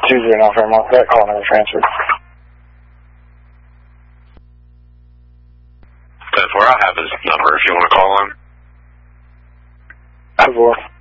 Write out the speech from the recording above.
2-0 Fairmont. That call never transferred. 10-4, I'll have his number if you want to call him. 10-4.